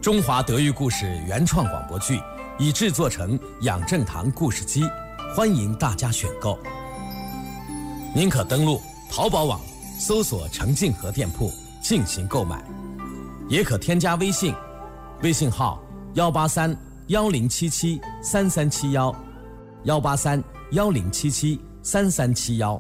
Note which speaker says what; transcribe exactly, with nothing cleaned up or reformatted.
Speaker 1: 中华德育故事原创广播剧已制作成养正堂故事机，欢迎大家选购。您可登录淘宝网搜索程静和店铺进行购买，也可添加微信，微信号幺八三幺零七七三三七幺，幺八三幺零七七三三七幺。